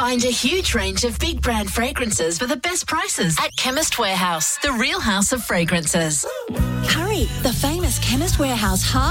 Find a huge range of big brand fragrances for the best prices at Chemist Warehouse, the real house of fragrances. Hurry, the famous Chemist Warehouse